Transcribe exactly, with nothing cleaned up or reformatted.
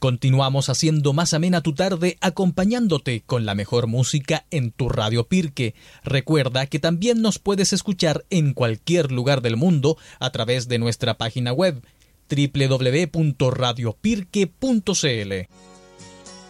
Continuamos haciendo más amena tu tarde acompañándote con la mejor música en tu Radio Pirque. Recuerda que también nos puedes escuchar en cualquier lugar del mundo a través de nuestra página web doble u doble u doble u punto radio pirque punto c l.